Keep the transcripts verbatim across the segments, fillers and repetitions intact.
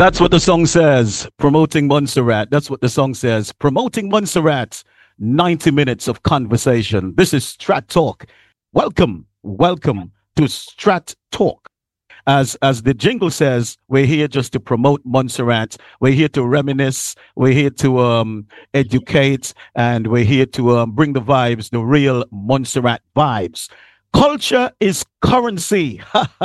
That's what the song says. Promoting Montserrat. That's what the song says. Promoting Montserrat. ninety minutes of conversation. This is Strat Talk. Welcome, welcome to Strat Talk. As as the jingle says, we're here just to promote Montserrat. We're here to reminisce. We're here to um, educate, and we're here to um, bring the vibes, the real Montserrat vibes. Culture is currency.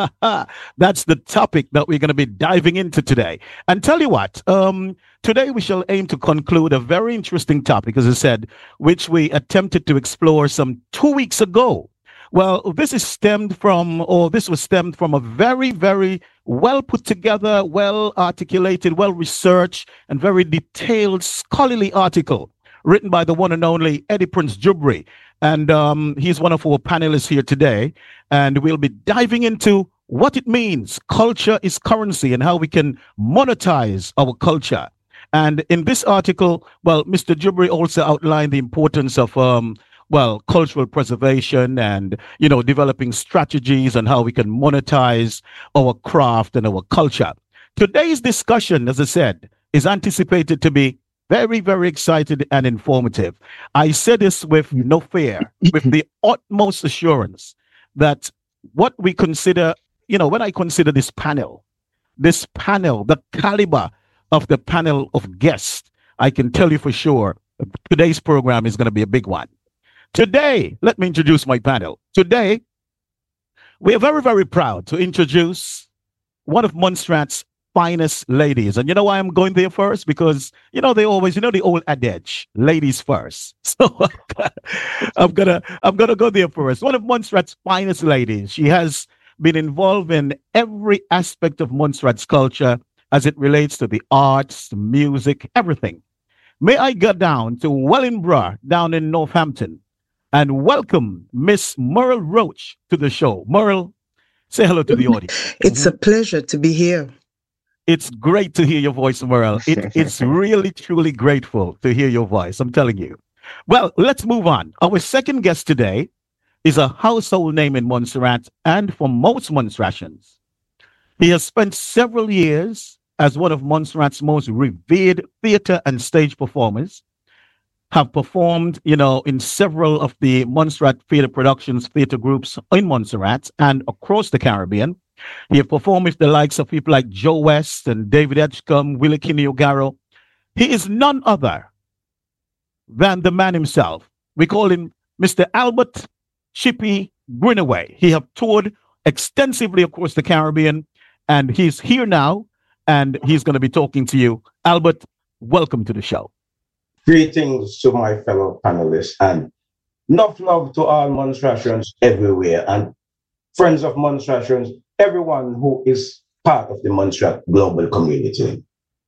That's the topic that we're going to be diving into today. And tell you what, um, today we shall aim to conclude a very interesting topic, as I said, which we attempted to explore some two weeks ago. Well, this is stemmed from, or this was stemmed from a very, very well put together, well articulated, well researched, and very detailed scholarly article written by the one and only Eddie Prince Jubri. And um, he's one of our panelists here today. And we'll be diving into what it means. Culture is currency and how we can monetize our culture. And in this article, well, Mister Jubri also outlined the importance of, um, well, cultural preservation and, you know, developing strategies on how we can monetize our craft and our culture. Today's discussion, as I said, is anticipated to be very, very excited and informative. I say this with no fear, with the utmost assurance that what we consider, you know, when I consider this panel, this panel, the caliber of the panel of guests, I can tell you for sure today's program is going to be a big one. Today, let me introduce my panel. Today, we are very, very proud to introduce one of Montserrat's finest ladies. And you know why I'm going there first? Because, you know, they always, you know, the old adage, ladies first. So I'm gonna, I'm gonna go there first. One of Montserrat's finest ladies. She has been involved in every aspect of Montserrat's culture as it relates to the arts, the music, everything. May I go down to Wellingborough down in Northampton and welcome Miss Merle Roach to the show. Merle, say hello to the audience. It's a pleasure to be here. It's great to hear your voice, Merle. It, it's really, truly grateful to hear your voice. I'm telling you. Well, let's move on. Our second guest today is a household name in Montserrat and for most Montserratians. He has spent several years as one of Montserrat's most revered theater and stage performers, have performed, you know, in several of the Montserrat Theater Productions theater groups in Montserrat and across the Caribbean. He has performed with the likes of people like Joe West and David Edgecombe, Willie Kinney O'Garrow. He is none other than the man himself. We call him Mister Albert Chippy Greenaway. He has toured extensively across the Caribbean, and he's here now, and he's going to be talking to you. Albert, welcome to the show. Greetings to my fellow panelists, and enough love to all Montserratians everywhere, and friends of Montserratians, everyone who is part of the Montserrat global community.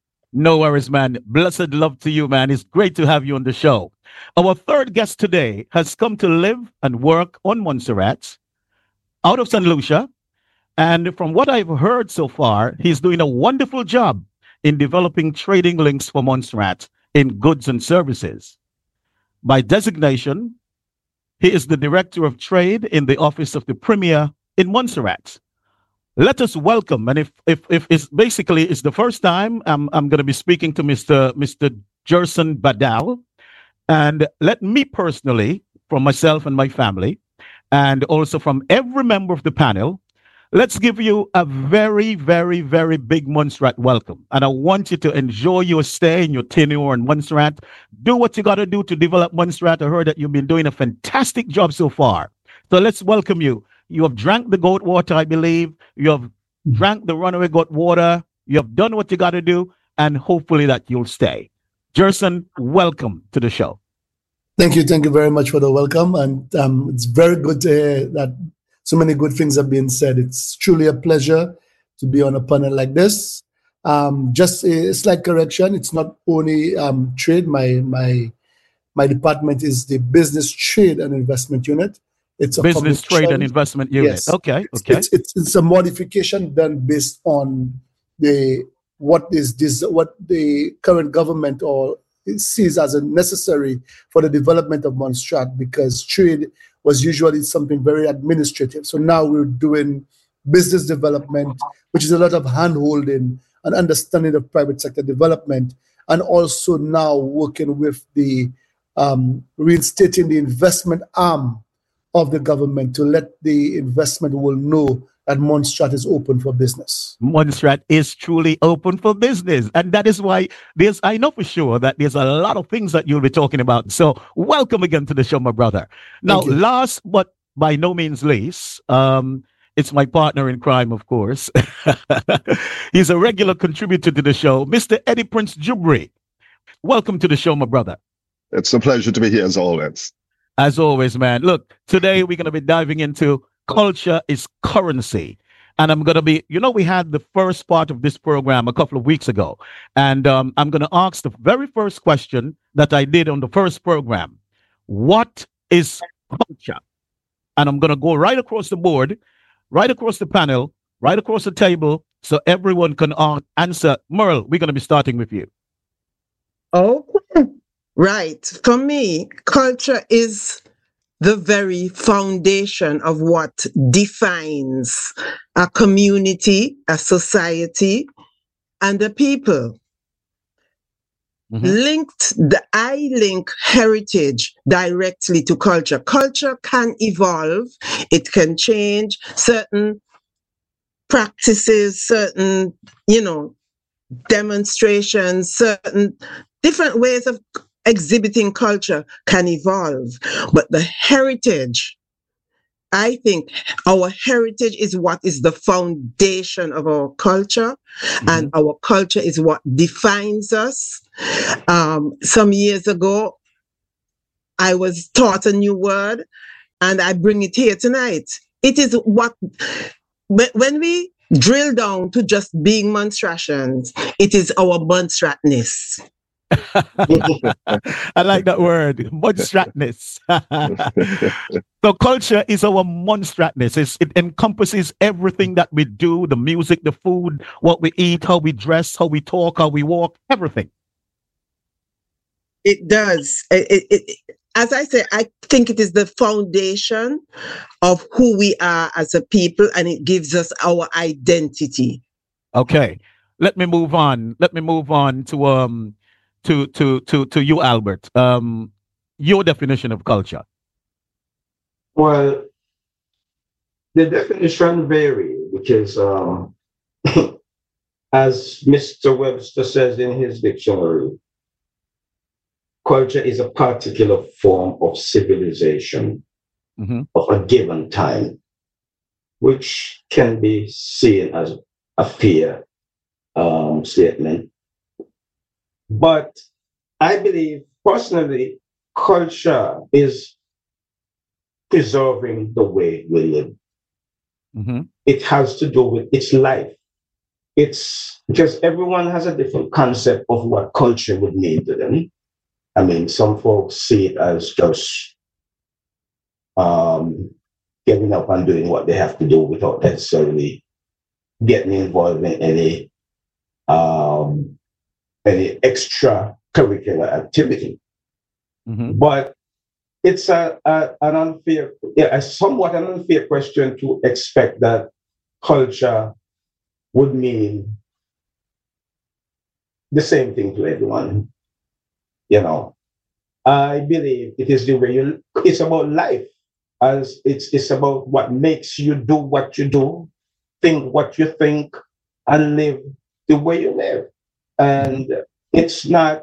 No worries, man. Blessed love to you, man. It's great to have you on the show. Our third guest today has come to live and work on Montserrat out of Saint Lucia. And from what I've heard so far, he's doing a wonderful job in developing trading links for Montserrat in goods and services. By designation, he is the Director of Trade in the Office of the Premier in Montserrat. Let us welcome, and if if if it's basically it's the first time I'm I'm going to be speaking to Mister Mister Gerson Badal, and let me personally, from myself and my family, and also from every member of the panel, let's give you a very, very, very big Montserrat welcome. And I want you to enjoy your stay and your tenure in Montserrat. Do what you got to do to develop Montserrat. I heard that you've been doing a fantastic job so far. So let's welcome you. You have drank the goat water, I believe. You have drank the runaway goat water. You have done what you got to do, and hopefully that you'll stay. Gerson, welcome to the show. Thank you. Thank you very much for the welcome. And um, it's very good to hear that so many good things have been said. It's truly a pleasure to be on a panel like this. Um, just a slight correction. It's not only um, trade. My my my department is the Business Trade and Investment Unit. It's a Business Trade and Investment Unit. Yes. Okay. It's, Okay. It's, it's it's a modification done based on the what is this what the current government or sees as a necessary for the development of Montserrat, because trade was usually something very administrative. So now we're doing business development, which is a lot of hand-holding an understanding of private sector development, and also now working with the um, reinstating the investment arm of the government to let the investment world know that Montserrat is open for business. Montserrat is truly open for business. And that is why there's, I know for sure that there's a lot of things that you'll be talking about. So welcome again to the show, my brother. Now, last but by no means least, um, it's my partner in crime, of course. He's a regular contributor to the show, Mister Eddie Prince Jubri. Welcome to the show, my brother. It's a pleasure to be here as always. As always, man. Look, today we're going to be diving into culture is currency. And I'm going to be, you know, we had the first part of this program a couple of weeks ago. And um, I'm going to ask the very first question that I did on the first program. What is culture? And I'm going to go right across the board, right across the panel, right across the table, so everyone can uh, answer. Merle, we're going to be starting with you. Oh, right. For me, culture is the very foundation of what defines a community, a society, and a people. Mm-hmm. Linked, the I link heritage directly to culture. Culture can evolve, it can change certain practices, certain, you know, demonstrations, certain different ways of exhibiting culture can evolve. But the heritage, I think our heritage is what is the foundation of our culture, mm-hmm. and our culture is what defines us. Um, some years ago, I was taught a new word, and I bring it here tonight. It is what, when we drill down to just being Montserratians, it is our Montserratness. I like that word, Montserratness. So culture is our Montserratness. It's, it encompasses everything that we do, the music, the food, what we eat, how we dress, how we talk, how we walk, everything. It does. It, it, it, as I say, I think it is the foundation of who we are as a people, and it gives us our identity. Okay, let me move on. Let me move on to um to to to to you, Albert. Um, your definition of culture. Well, the definition varies because, um, as Mister Webster says in his dictionary, culture is a particular form of civilization, mm-hmm. of a given time, which can be seen as a fair um, statement. But I believe, personally, culture is preserving the way we live. Mm-hmm. It has to do with its life. It's because everyone has a different concept of what culture would mean to them. I mean, some folks see it as just um, getting up and doing what they have to do without necessarily getting involved in any um, any extracurricular activity. Mm-hmm. But it's a, a an unfair, yeah, a somewhat an unfair question to expect that culture would mean the same thing to everyone. You know, I believe it is the way you, it's about life, as it's it's about what makes you do what you do, think what you think, and live the way you live. And it's not,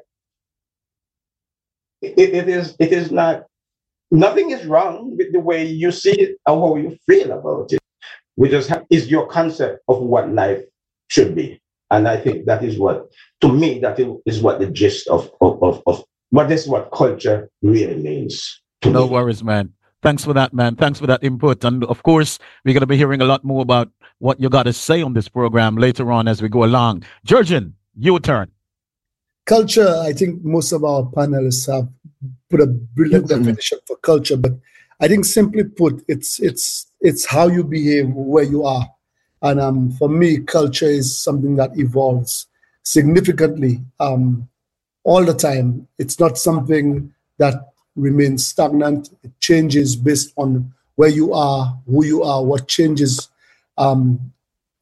it, it is it is not, nothing is wrong with the way you see it or how you feel about it. We just have, is your concept of what life should be. And I think that is what, to me, that is what the gist of, of, of, of what is what culture really means to no me. worries, man. Thanks for that, man. Thanks for that input. And of course, we're going to be hearing a lot more about what you got to say on this program later on as we go along. Jurgen, your turn. Culture, I think most of our panelists have put a brilliant mm-hmm. definition for culture, but I think simply put, it's it's it's how you behave where you are. And um, for me, culture is something that evolves significantly um, all the time. It's not something that remains stagnant. It changes based on where you are, who you are, what changes um,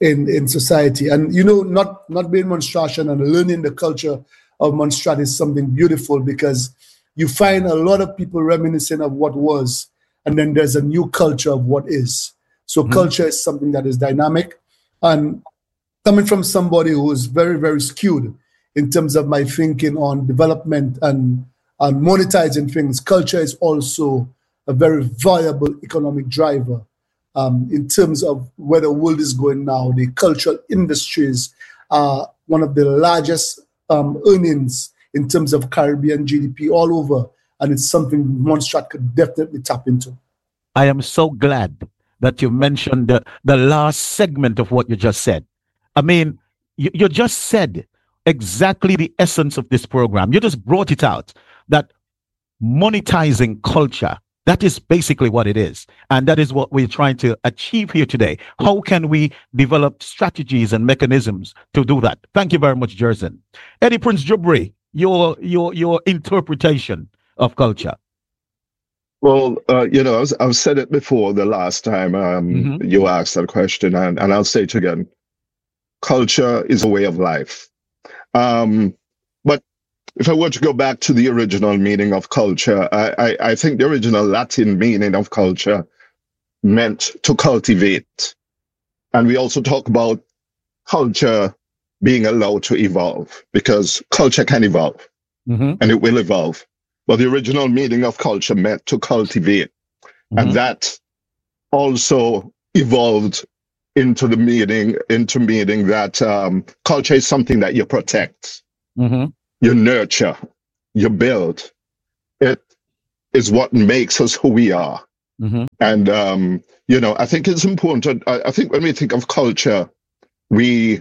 in, in society. And, you know, not, not being Monstratian and learning the culture of Montserrat is something beautiful, because you find a lot of people reminiscent of what was, and then there's a new culture of what is. So mm-hmm. culture is something that is dynamic. And coming from somebody who is very, very skewed in terms of my thinking on development and, and monetizing things, culture is also a very viable economic driver. Um, in terms of where the world is going now, the cultural industries are one of the largest um, earnings in terms of Caribbean G D P all over, and it's something Montserrat could definitely tap into. I am so glad that you mentioned the, the last segment of what you just said. I mean, you, you just said exactly the essence of this program. You just brought it out, that monetizing culture. That is basically what it is. And that is what we're trying to achieve here today. How can we develop strategies and mechanisms to do that? Thank you very much, Jerson. Eddie Prince Jubri, your your your interpretation of culture. Well, uh, you know, I've, I've said it before the last time um, mm-hmm. you asked that question, and, and I'll say it again. Culture is a way of life. Um, but if I were to go back to the original meaning of culture, I, I, I think the original Latin meaning of culture meant to cultivate. And we also talk about culture being allowed to evolve, because culture can evolve mm-hmm. and it will evolve. But the original meaning of culture meant to cultivate. Mm-hmm. And that also evolved into the meaning, into meaning that um, culture is something that you protect. Mm-hmm. You nurture, you build. It is what makes us who we are. Mm-hmm. And, um, you know, I think it's important. I, I think when we think of culture, we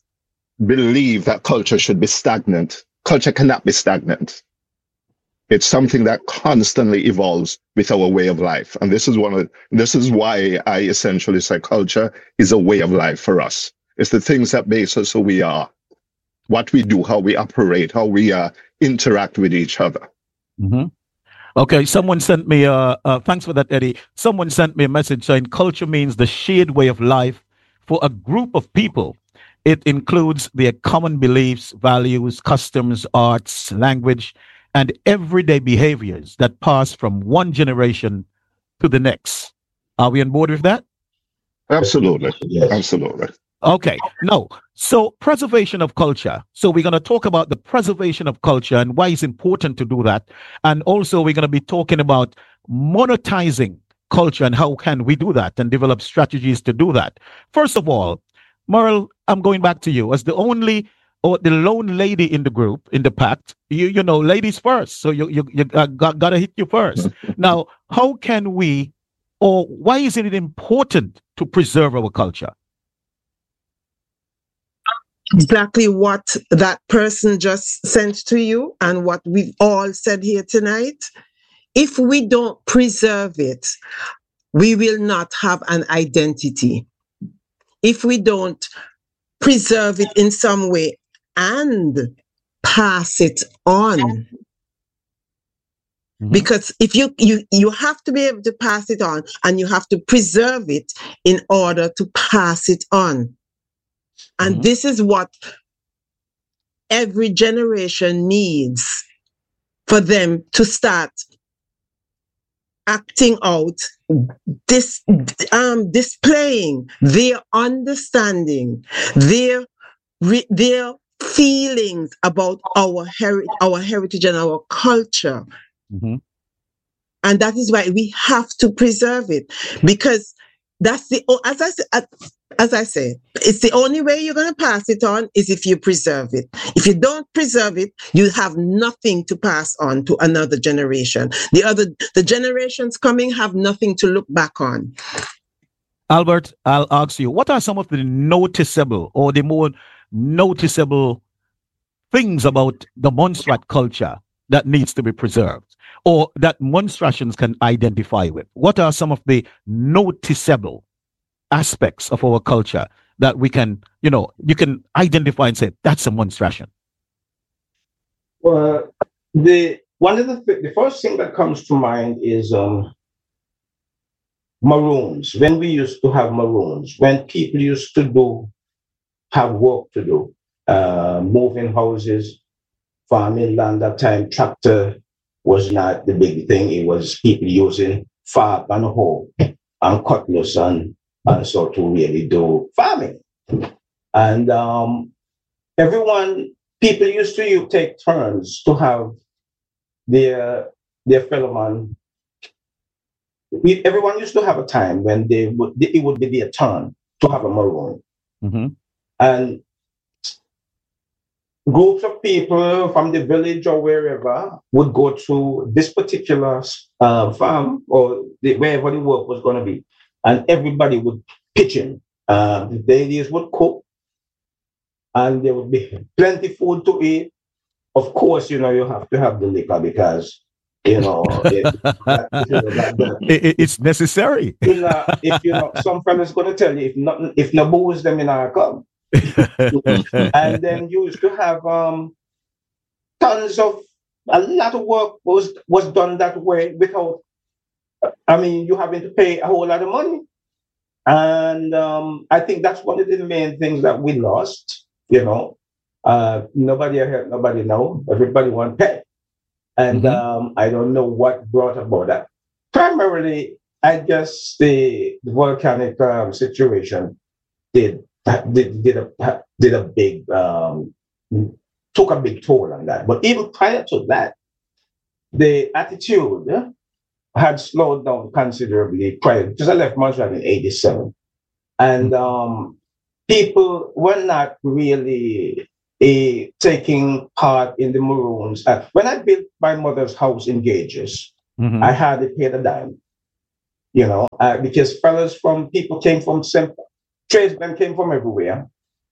believe that culture should be stagnant. Culture cannot be stagnant. It's something that constantly evolves with our way of life. And this is one of, this is why I essentially say culture is a way of life for us. It's the things that makes us who we are. What we do, how we operate, how we uh, interact with each other. Mm-hmm. Okay, someone sent me, uh, uh, thanks for that, Eddie. Someone sent me a message saying culture means the shared way of life for a group of people. It includes their common beliefs, values, customs, arts, language, and everyday behaviors that pass from one generation to the next. Are we on board with that? Absolutely. Yes. Absolutely. Okay, no. So preservation of culture. So we're going to talk about the preservation of culture and why it's important to do that. And also we're going to be talking about monetizing culture and how can we do that and develop strategies to do that. First of all, Merle, I'm going back to you as the only or the lone lady in the group, in the pact. You you know, ladies first. So you, you, you uh, got, got to hit you first. Now, how can we, or why is it important to preserve our culture? Exactly what that person just sent to you and what we've all said here tonight. If we don't preserve it, we will not have an identity. If we don't preserve it in some way and pass it on. Mm-hmm. Because if you, you you have to be able to pass it on, and you have to preserve it in order to pass it on. And mm-hmm. this is what every generation needs for them to start acting out, this um, displaying their understanding, their re- their feelings about our heri- our heritage and our culture. Mm-hmm. And that is why we have to preserve it, because that's the as I said. As I say, it's the only way you're going to pass it on is if you preserve it. If you don't preserve it, you have nothing to pass on to another generation. The other, the generations coming have nothing to look back on. Albert, I'll ask you, what are some of the noticeable or the more noticeable things about the Montserrat culture that needs to be preserved or that Monstratians can identify with? What are some of the noticeable aspects of our culture that we can, you know, you can identify and say, that's a Monstratian? Well, the one of the the first thing that comes to mind is um, maroons. When we used to have maroons, when people used to do have work to do. Uh, moving houses, farming land. That time, tractor was not the big thing. It was people using farm and hoe and cutlass and, and so to really do farming. And um, everyone, people used to take turns to have their their fellow man. We, everyone used to have a time when they would it would be their turn to have a maroon. Mm-hmm. And groups of people from the village or wherever would go to this particular uh, farm or the, wherever the work was going to be, and everybody would pitch in. Uh, the ladies would cook, and there would be plenty food to eat. Of course, you know, you have to have the liquor because, you know, it, that, you know that, that, it, it's necessary. You know, if you know, some fellas going to tell you if not, if no booze, them in our come. And then you used to have um, tons of a lot of work was was done that way without. I mean, you having to pay a whole lot of money, and um, I think that's one of the main things that we lost. You know, uh, nobody help, nobody know. Everybody want pay, and mm-hmm. um, I don't know what brought about that. Primarily, I guess the, the volcanic um, situation did. Did, did a did a big um, took a big toll on that. But even prior to that, the attitude had slowed down considerably. Prior, because I left Montreal in eighty-seven, and um, people were not really uh, taking part in the Maroons. Uh, when I built my mother's house in Gages, mm-hmm. I hardly paid a dime, you know, uh, because fellas from people came from Simple. Tradesmen came from everywhere,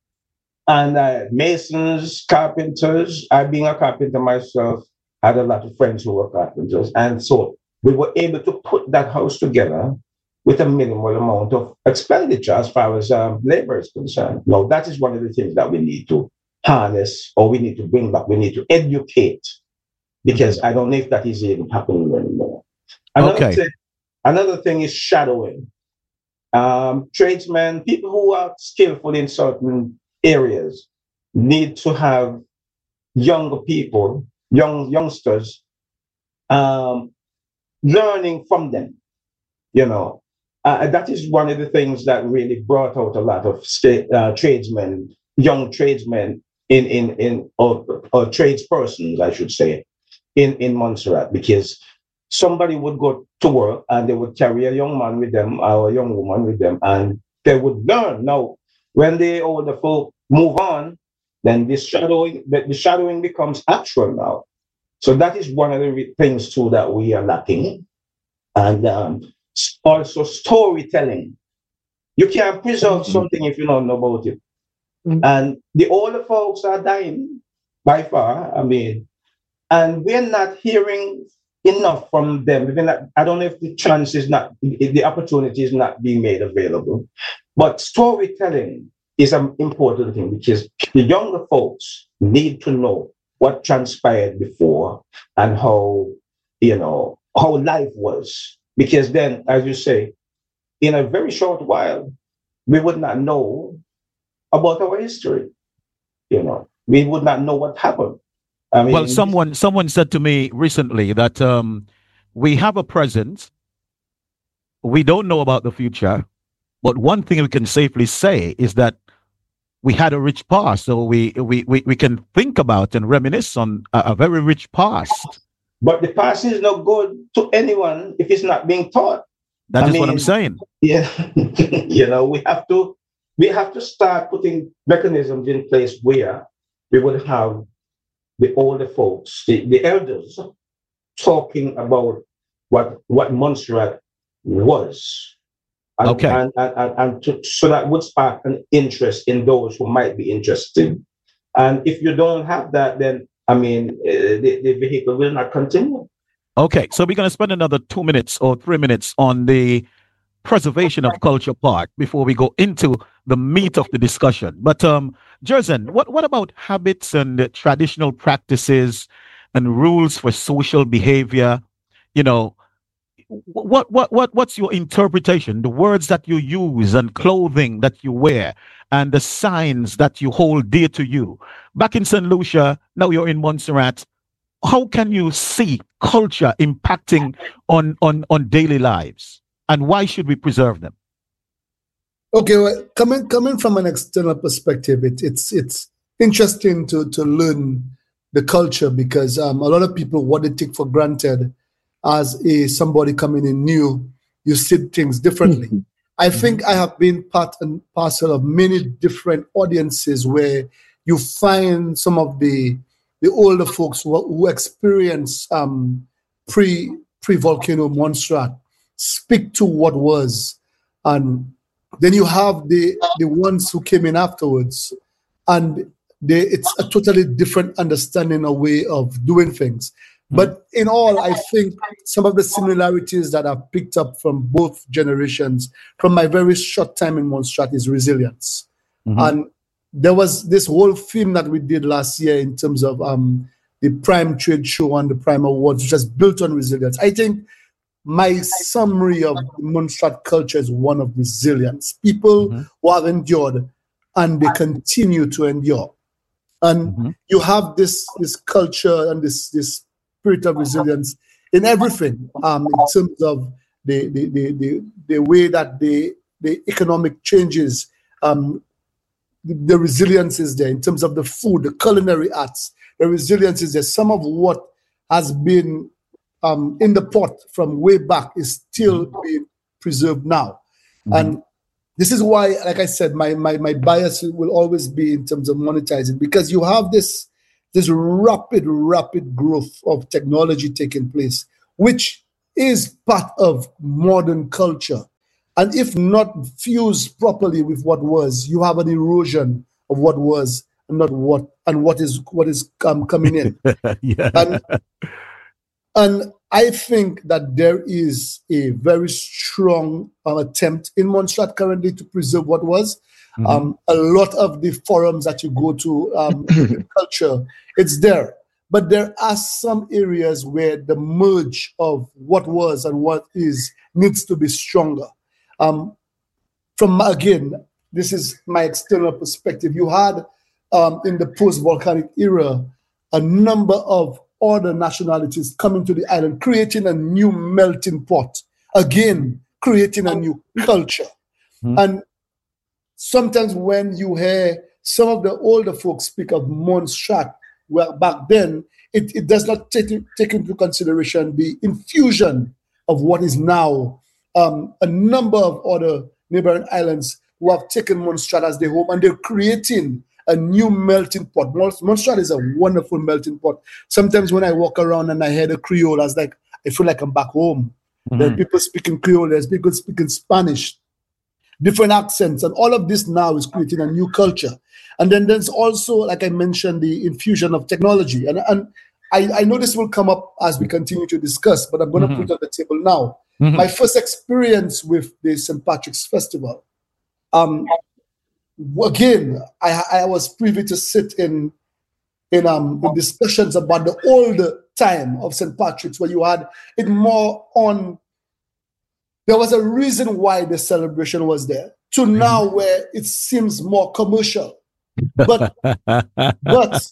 and uh, masons, carpenters. I, being a carpenter myself, had a lot of friends who were carpenters, and so we were able to put that house together with a minimal amount of expenditure as far as um, labor is concerned. Now, that is one of the things that we need to harness, or we need to bring back. We need to educate, because I don't know if that is even happening anymore. Another okay. thing, another thing is shadowing. Um, tradesmen, people who are skillful in certain areas, need to have younger people, young youngsters, um, learning from them. You know, uh, that is one of the things that really brought out a lot of state, uh, tradesmen, young tradesmen in in in or, or tradespersons, I should say, in in Montserrat, because somebody would go to work and they would carry a young man with them or a young woman with them, and they would learn. Now, when the older folk move on, then this shadowing, the shadowing becomes actual now. So that is one of the things too that we are lacking. And um, also storytelling. You can't preserve mm-hmm. something if you don't know about it. Mm-hmm. And the older folks are dying by far. I mean, and we're not hearing enough from them. Even that, I don't know if the chance is not, the opportunity is not being made available. But storytelling is an important thing, because the younger folks need to know what transpired before and how, you know, how life was. Because then, as you say, in a very short while, we would not know about our history. You know, we would not know what happened. I mean, well, someone someone said to me recently that um, we have a present, we don't know about the future, but one thing we can safely say is that we had a rich past, so we we we, we can think about and reminisce on a, a very rich past. But the past is not good to anyone if it's not being taught. That I is mean, what I'm saying. Yeah, you know, we have to we have to start putting mechanisms in place where we would have the older folks, the, the elders, talking about what what Montserrat was. And, okay. And, and, and, and to, so that would spark an interest in those who might be interested. And if you don't have that, then, I mean, uh, the, the vehicle will not continue. Okay, so we're going to spend another two minutes or three minutes on the preservation of Culture Park before we go into the meat of the discussion. But um, Jerzen, what, what about habits and uh, traditional practices and rules for social behavior? You know, what what what what's your interpretation? The words that you use and clothing that you wear and the signs that you hold dear to you. Back in Saint Lucia, now you're in Montserrat. How can you see culture impacting on on on daily lives, and why should we preserve them? Okay, well, coming coming from an external perspective, it, it's it's interesting to to learn the culture, because um, a lot of people, what they take for granted as a somebody coming in new, you see things differently. Mm-hmm. I think I have been part and parcel of many different audiences where you find some of the the older folks who, who experience um, pre pre volcano Montserrat speak to what was, and then you have the the ones who came in afterwards, and they, it's a totally different understanding, a way of doing things. But in all, I think some of the similarities that I've picked up from both generations, from my very short time in Montserrat, is resilience. Mm-hmm. And there was this whole theme that we did last year in terms of um, the Prime Trade Show and the Prime Awards, which was built on resilience. I think my summary of the Montserrat culture is one of resilience. People mm-hmm. who have endured and they continue to endure. And mm-hmm. you have this this culture and this this spirit of resilience in everything, um, in terms of the the, the, the, the way that the, the economic changes, um, the, the resilience is there in terms of the food, the culinary arts, the resilience is there. Some of what has been um, in the pot from way back is still being preserved now. Mm-hmm. And this is why, like I said, my, my, my bias will always be in terms of monetizing, because you have this this rapid, rapid growth of technology taking place, which is part of modern culture. And if not fused properly with what was, you have an erosion of what was and not what and what is what is um, coming in. yeah. And, and I think that there is a very strong uh, attempt in Montserrat currently to preserve what was. Mm-hmm. Um, a lot of the forums that you go to, um, in culture, it's there. But there are some areas where the merge of what was and what is needs to be stronger. Um, from, again, this is my external perspective. You had, um, in the post-volcanic era, a number of other nationalities coming to the island, creating a new melting pot. Again, creating a new culture. Mm-hmm. And sometimes when you hear some of the older folks speak of Montserrat, well, back then, it, it does not take, take into consideration the infusion of what is now um, a number of other neighboring islands who have taken Montserrat as their home, and they're creating a new melting pot. Montserrat is a wonderful melting pot. Sometimes when I walk around and I hear the Creole, I was like, I feel like I'm back home. Mm-hmm. There are people speaking Creole, there's people speaking Spanish, different accents, and all of this now is creating a new culture. And then there's also, like I mentioned, the infusion of technology. And, and I, I know this will come up as we continue to discuss, but I'm going to mm-hmm. put it on the table now. Mm-hmm. My first experience with the Saint Patrick's Festival, um, again, I, I was privy to sit in in, um, in discussions about the old time of Saint Patrick's, where you had it more on, there was a reason why the celebration was there, to now where it seems more commercial. But but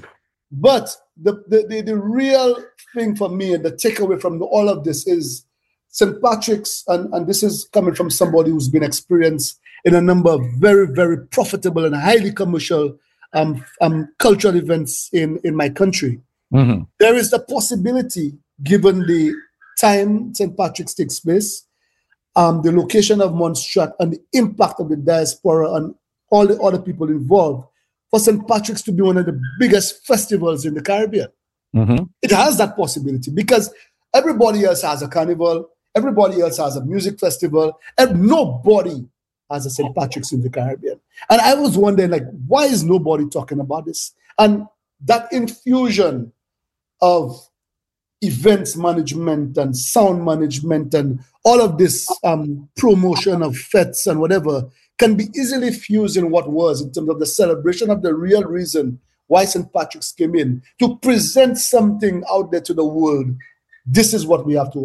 but the, the, the, the real thing for me and the takeaway from the, all of this is Saint Patrick's, and, and this is coming from somebody who's been experienced in a number of very, very profitable and highly commercial um, um, cultural events in, in my country. Mm-hmm. There is the possibility, given the time Saint Patrick's takes place, um, the location of Montserrat, and the impact of the diaspora and all the other people involved, for Saint Patrick's to be one of the biggest festivals in the Caribbean. Mm-hmm. It has that possibility because everybody else has a carnival, everybody else has a music festival, and nobody has a Saint Patrick's in the Caribbean. And I was wondering, like, why is nobody talking about this? And that infusion of events management and sound management and all of this um, promotion of fetes and whatever can be easily fused in what was, in terms of the celebration of the real reason why Saint Patrick's came in, to present something out there to the world. This is what we have to offer.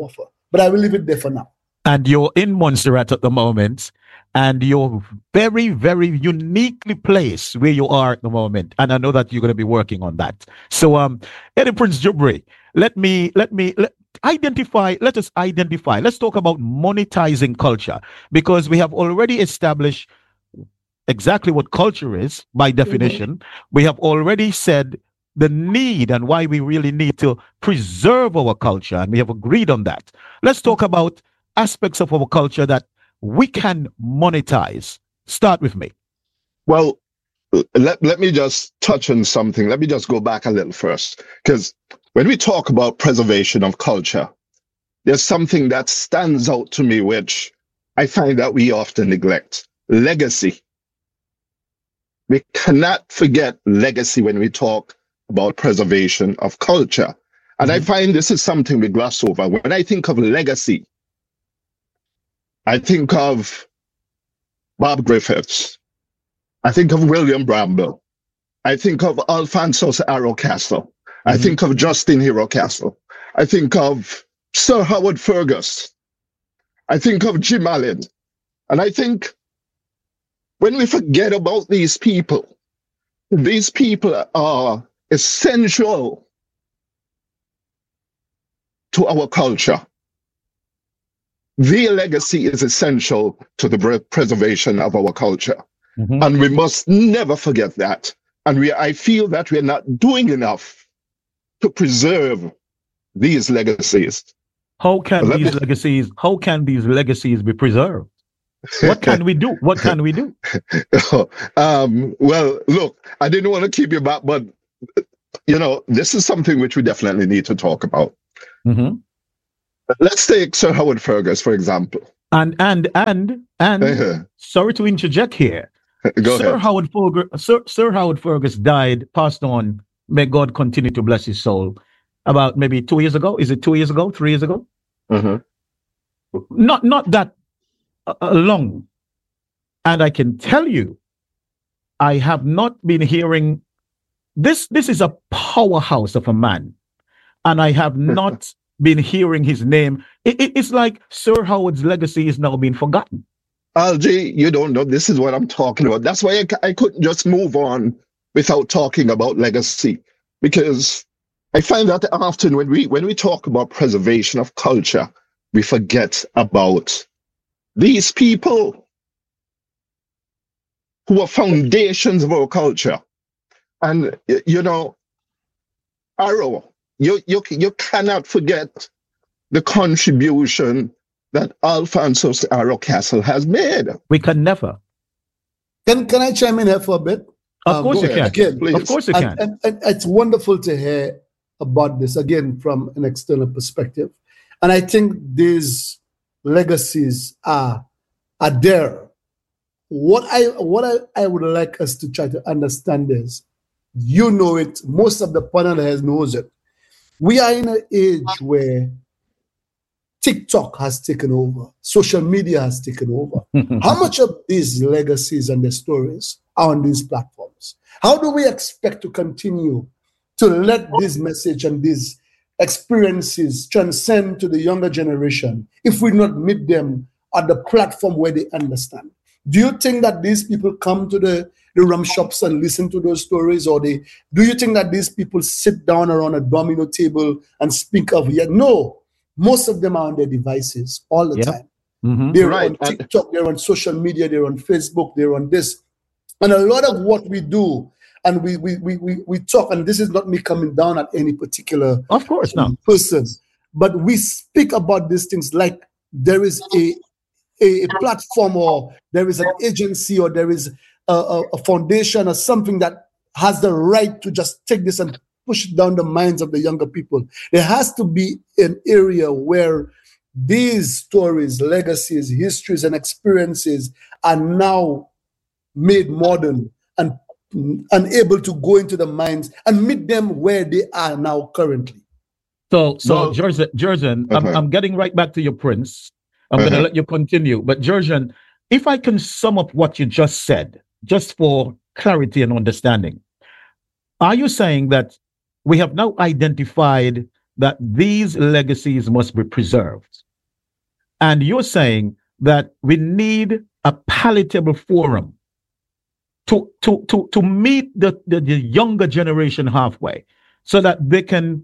But I will leave it there for now. And you're in Montserrat at the moment, and you're very, very uniquely placed where you are at the moment. And I know that you're going to be working on that. So, um, Eddie Prince Joubert, let me, let me, let, identify, let us identify, let's talk about monetizing culture, because we have already established exactly what culture is by definition. Mm-hmm. We have already said the need and why we really need to preserve our culture, and we have agreed on that. Let's talk about aspects of our culture that we can monetize. Start with me. Well, let, let me just touch on something. Let me just go back a little first, because when we talk about preservation of culture, there's something that stands out to me, which I find that we often neglect: legacy. We cannot forget legacy when we talk about preservation of culture. And mm-hmm. I find this is something we gloss over. When I think of legacy, I think of Bob Griffiths. I think of William Bramble. I think of Alphonsus Arrow Castle. Mm-hmm. I think of Justin Hero Castle. I think of Sir Howard Fergus. I think of Jim Allen. And I think when we forget about these people, these people are essential to our culture. Their legacy is essential to the preservation of our culture. Mm-hmm. And we must never forget that. And we, I feel that we're not doing enough to preserve these legacies. How can Let these me... legacies, how can these legacies be preserved? What can we do? What can we do? um, well, look, I didn't want to keep you back, but, you know, this is something which we definitely need to talk about. Mm-hmm. Let's take Sir Howard Fergus, for example. And, and, and, and, uh-huh. sorry to interject here. Go Sir ahead. Howard Fergus, Sir, Sir Howard Fergus died, passed on, may God continue to bless his soul, about maybe two years ago. Is it two years ago, three years ago? Mm-hmm. Not, not that uh, long. And I can tell you, I have not been hearing this. This is a powerhouse of a man, and I have not been hearing his name. It, it, it's like Sir Howard's legacy is now being forgotten. Algie, you don't know. This is what I'm talking about. That's why I, I couldn't just move on without talking about legacy, because I find that often when we when we talk about preservation of culture, we forget about these people who are foundations of our culture. And, you know, Arrow, you, you, you cannot forget the contribution that Alphonsus Arrow Castle has made. We can never. Can can I chime in here for a bit? Of um, course you ahead, can. Again, please. Of course you and, can. And, and it's wonderful to hear about this, again, from an external perspective. And I think these legacies are, are there. What I what I, I would like us to try to understand is, you know it, most of the panel has knows it. We are in an age where TikTok has taken over, social media has taken over. How much of these legacies and the stories are on these platforms? How do we expect to continue to let this message and these experiences transcend to the younger generation if we not meet them at the platform where they understand? Do you think that these people come to the, the rum shops and listen to those stories, or they do you think that these people sit down around a domino table and speak of it? No, most of them are on their devices all the yep. time. Mm-hmm. They're right. on TikTok, they're on social media, they're on Facebook, they're on this. And a lot of what we do, and we we we we, we talk, and this is not me coming down at any particular of course not person, but we speak about these things like there is a a, a platform, or there is an agency, or there is a, a, a foundation or something that has the right to just take this and push it down the minds of the younger people. There has to be an area where these stories, legacies, histories, and experiences are now made modern and unable to go into the minds and meet them where they are now currently. So, so no. Georgian, Georgian uh-huh. I'm, I'm getting right back to your Prince. I'm uh-huh. going to let you continue. But Georgian, if I can sum up what you just said, just for clarity and understanding, are you saying that we have now identified that these legacies must be preserved? And you're saying that we need a palatable forum to to to to meet the, the, the younger generation halfway, so that they can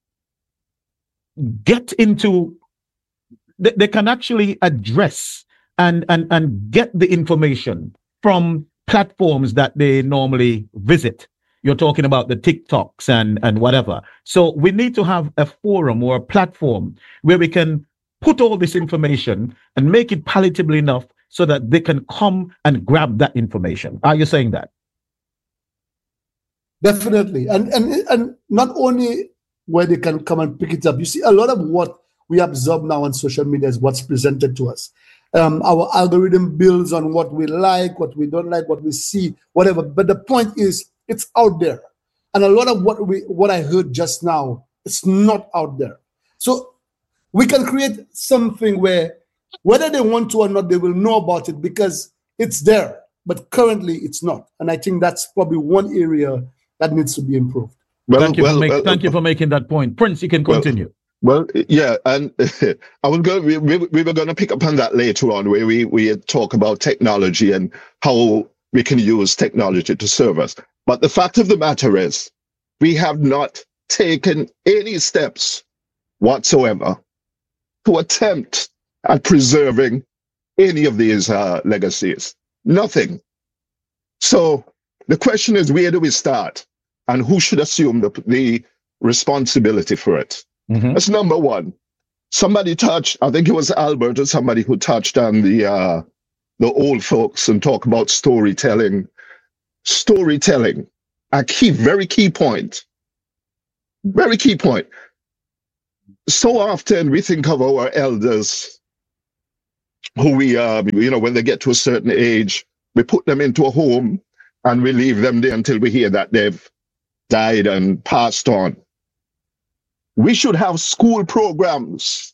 get into, they, they can actually address and, and, and get the information from platforms that they normally visit. You're talking about the TikToks and, and whatever. So we need to have a forum or a platform where we can put all this information and make it palatable enough so that they can come and grab that information. Are you saying that? Definitely. And, and, and not only where they can come and pick it up. You see, a lot of what we observe now on social media is what's presented to us. Um, our algorithm builds on what we like, what we don't like, what we see, whatever. But the point is, it's out there. And a lot of what we what I heard just now, it's not out there. So we can create something where whether they want to or not, they will know about it because it's there. But currently, it's not. And I think that's probably one area that needs to be improved. Well, thank you, well, for, make, well, thank you for making that point. Prince, you can continue. Well, well yeah, and I was going. We, we, we were going to pick up on that later on, where we we talk about technology and how we can use technology to serve us. But the fact of the matter is, we have not taken any steps whatsoever to attempt at preserving any of these uh, legacies. Nothing. So the question is, where do we start? And who should assume the, the responsibility for it? Mm-hmm. That's number one. Somebody touched, I think it was Albert or somebody who touched on the uh, the old folks and talk about storytelling. Storytelling, a key, very key point. Very key point. So often we think of our elders who we, uh, you know, when they get to a certain age, we put them into a home and we leave them there until we hear that they've died and passed on. We should have school programs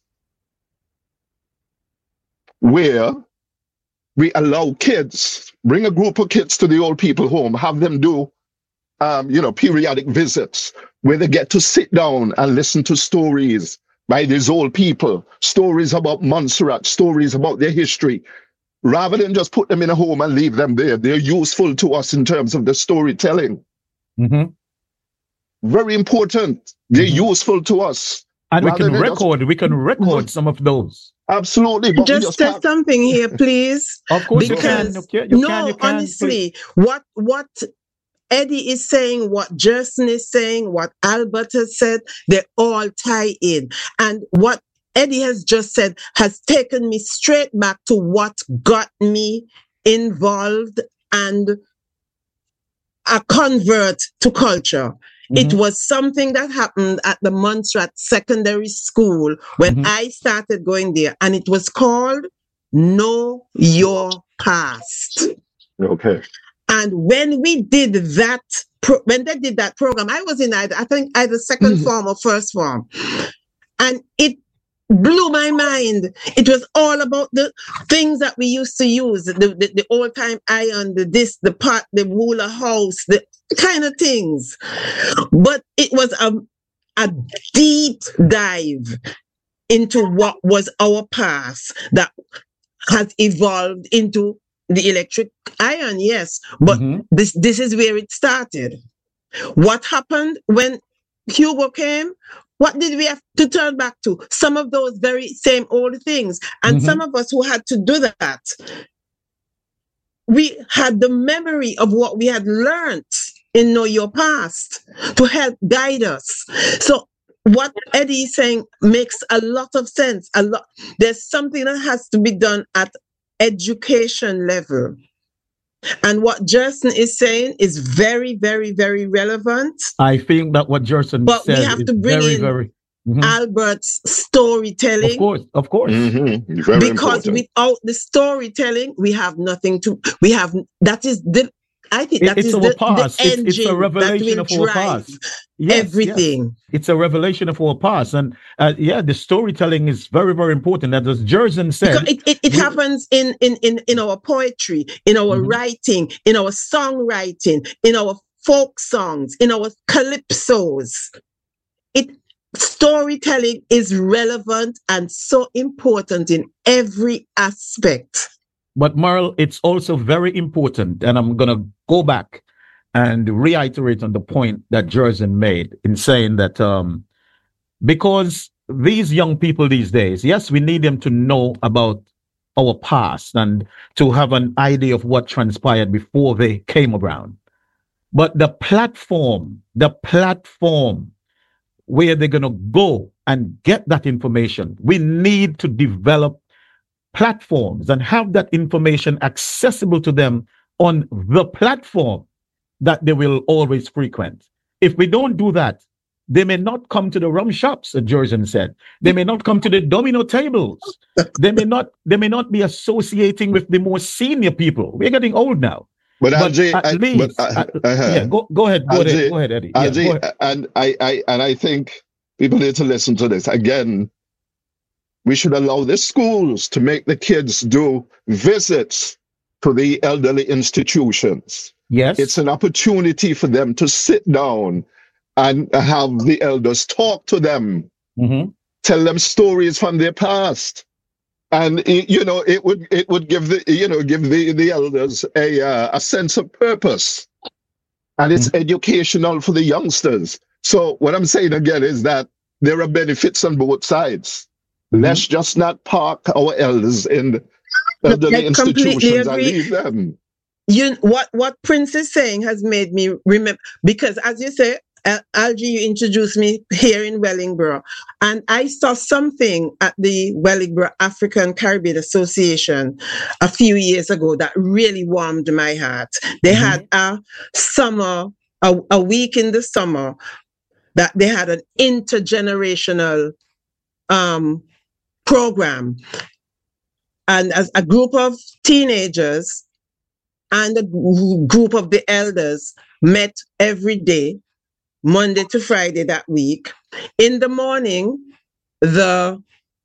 where we allow kids, bring a group of kids to the old people home, have them do, um, you know, periodic visits where they get to sit down and listen to stories by these old people, stories about Montserrat, stories about their history, rather than just put them in a home and leave them there. They're useful to us in terms of the storytelling. Mm-hmm. Very important. They're mm-hmm. useful to us. And we can record, just... we can record some of those. Absolutely. But just say something here, please. Of course, because you can. You can, you no, can, you can, honestly, please. what what Eddie is saying, what Jerson is saying, what Albert has said, they all tie in. And what Eddie has just said has taken me straight back to what got me involved and a convert to culture. Mm-hmm. It was something that happened at the Montserrat Secondary School when mm-hmm. I started going there, and it was called Know Your Past. Okay. And when we did that, pro- when they did that program, I was in either, I think either second mm-hmm. form or first form, and it blew my mind. It was all about the things that we used to use, the, the, the old time iron, the this, the pot, the Wooler house, the kind of things. But it was a, a deep dive into what was our past that has evolved into the electric iron, yes. But mm-hmm. this, this is where it started. What happened when Hugo came? What did we have to turn back to? Some of those very same old things. And mm-hmm. some of us who had to do that, we had the memory of what we had learned in Know Your Past to help guide us. So what Eddie is saying makes a lot of sense. A lot. There's something that has to be done at education level. And what Jerson is saying is very, very, very relevant. I think that what Jerson but said we have is to bring very, in very mm-hmm. Albert's storytelling. Of course, of course. Mm-hmm. Very because important. Without the storytelling, we have nothing to, we have, that is the, I think that it's is our the, past. the it's, engine it's a revelation that of will our drive past. Yes, everything. Yes. It's a revelation of our past. And uh, yeah, the storytelling is very, very important. As Jerson said. Because it, it, it we, happens in, in, in, in our poetry, in our mm-hmm. writing, in our songwriting, in our folk songs, in our calypsos. It storytelling is relevant and so important in every aspect. But Merle, it's also very important, and I'm going to go back and reiterate on the point that Jerson made in saying that um, because these young people these days, yes, we need them to know about our past and to have an idea of what transpired before they came around. But the platform, the platform where they're going to go and get that information, we need to develop platforms and have that information accessible to them on the platform that they will always frequent. If we don't do that, they may not come to the rum shops, as Jerson said. They may not come to the domino tables. They may not, they may not be associating with the more senior people. We're getting old now. But, But Ajay, at I, least, but, uh, at- uh-huh. yeah, go, go ahead, go Ajay, ahead, go ahead, Eddie. Yeah, Ajay, go ahead. and I, I and I think people need to listen to this. Again, we should allow the schools to make the kids do visits to the elderly institutions. Yes. It's an opportunity for them to sit down and have the elders talk to them, Mhm. tell them stories from their past. And y- you know, it would it would give the you know give the, the elders a uh, a sense of purpose, and it's educational for the youngsters. So what I'm saying again is that there are benefits on both sides. Let's just not park our elders in elderly I completely institutions and agree. leave them. You what what Prince is saying has made me remember, because as you say, uh, Algie, you introduced me here in Wellingborough, and I saw something at the Wellingborough African Caribbean Association a few years ago that really warmed my heart. They Mhm. had a summer, a, a week in the summer, that they had an intergenerational um, program, and as a group of teenagers and a g- group of the elders met every day, Monday to Friday that week. In the morning, the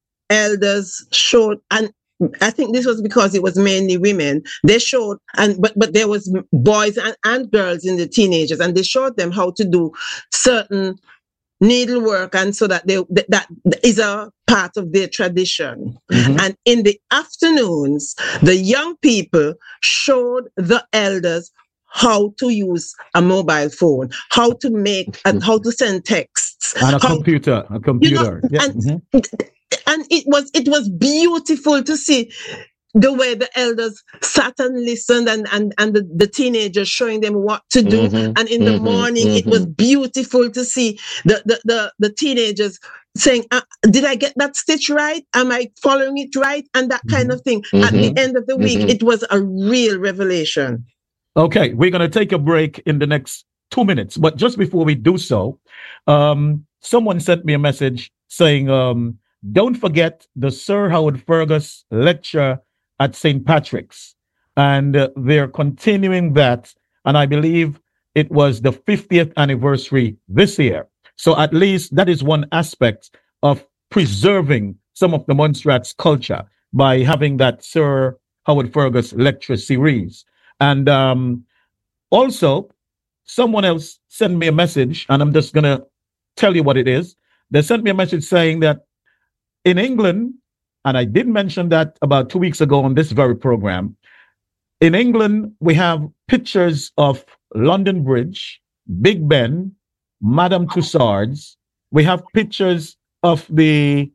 elders showed, and I think this was because it was mainly women. They showed, and but but there was m- boys and, and girls in the teenagers, and they showed them how to do certain needlework, and so that they that, that is a part of their tradition. Mhm. And in the afternoons, the young people showed the elders how to use a mobile phone, how to make, and how to send texts, And a how, computer, a you know, computer. Yeah. and Mhm. and it was it was beautiful to see the way the elders sat and listened, and and and the, the teenagers showing them what to do. Mhm, And in the mhm, morning, it was beautiful to see the the the, the teenagers saying, uh, did I get that stitch right? Am I following it right? And that kind of thing. At the Mhm, end of the week, mhm. it was a real revelation. Okay, we're going to take a break in the next two minutes. But just before we do so, um, someone sent me a message saying, um, don't forget the Sir Howard Fergus lecture at Saint Patrick's. And uh, they're continuing that. And I believe it was the fiftieth anniversary this year. So at least that is one aspect of preserving some of the Montserrat's culture by having that Sir Howard Fergus lecture series. And um, also, someone else sent me a message, and I'm just going to tell you what it is. They sent me a message saying that in England, and I did mention that about two weeks ago on this very program, in England, we have pictures of London Bridge, Big Ben, Madame Tussauds. We have pictures of the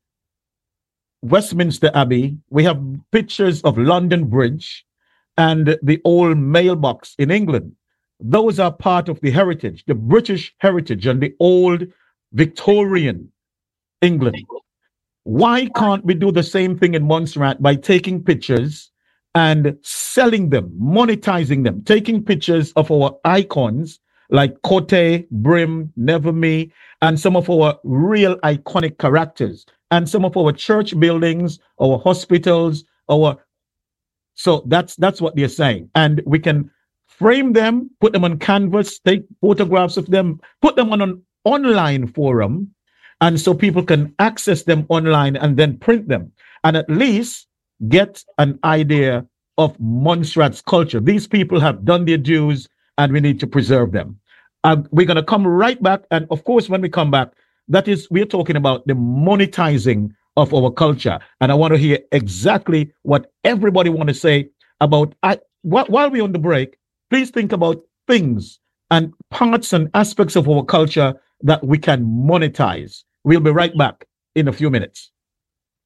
Westminster Abbey. We have pictures of London Bridge and the old mailbox in England. Those are part of the heritage, the British heritage and the old Victorian England. Why can't we do the same thing in Montserrat by taking pictures and selling them, monetizing them, taking pictures of our icons like Cote, Brim, Never Me, and some of our real iconic characters, and some of our church buildings, our hospitals, our so that's that's what they're saying. And we can frame them, put them on canvas, take photographs of them, put them on an online forum, and so people can access them online and then print them and at least get an idea of Montserrat's culture. These people have done their dues and we need to preserve them. Uh, we're going to come right back. And of course, when we come back, That is, we're talking about the monetizing of our culture. And I want to hear exactly what everybody want to say about, I, wh- while we're on the break, please think about things and parts and aspects of our culture that we can monetize. We'll be right back in a few minutes.